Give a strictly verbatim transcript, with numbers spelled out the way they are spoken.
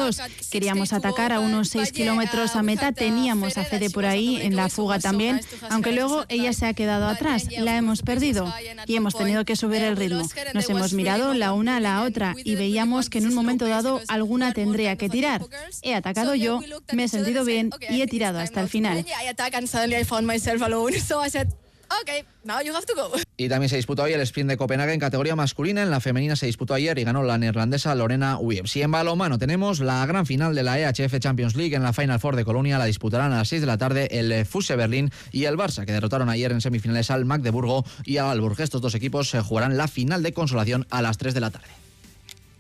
dos. Queríamos atacar a unos seis kilómetros a meta, teníamos a Fede por ahí en la fuga también, aunque luego ella se ha quedado atrás, la hemos perdido y hemos tenido que subir el ritmo. Nos hemos mirado la una a la otra y veíamos que en un momento dado alguna tendría que tirar. He atacado yo, me he sentido bien y he tirado hasta el final. Okay, now you have to go. Y también se disputó hoy el sprint de Copenhague en categoría masculina. En la femenina se disputó ayer y ganó la neerlandesa Lorena Wiebes. Y en balonmano tenemos la gran final de la E H F Champions League. En la Final Four de Colonia la disputarán a las seis de la tarde el F U S Berlín y el Barça, que derrotaron ayer en semifinales al Magdeburgo y al Aalborg. Estos dos equipos jugarán la final de consolación a las tres de la tarde.